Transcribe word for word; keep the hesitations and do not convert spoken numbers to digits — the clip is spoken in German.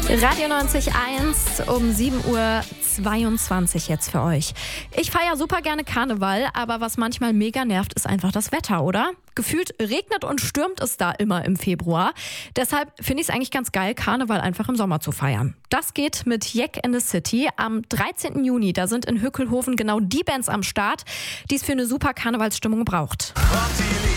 Radio neunzig Komma eins um sieben Uhr zweiundzwanzig jetzt für euch. Ich feiere super gerne Karneval, aber was manchmal mega nervt, ist einfach das Wetter, oder? Gefühlt regnet und stürmt es da immer im Februar. Deshalb finde ich es eigentlich ganz geil, Karneval einfach im Sommer zu feiern. Das geht mit Jack in the City. Am dreizehnten Juni, da sind in Hückelhoven genau die Bands am Start, die es für eine super Karnevalsstimmung braucht.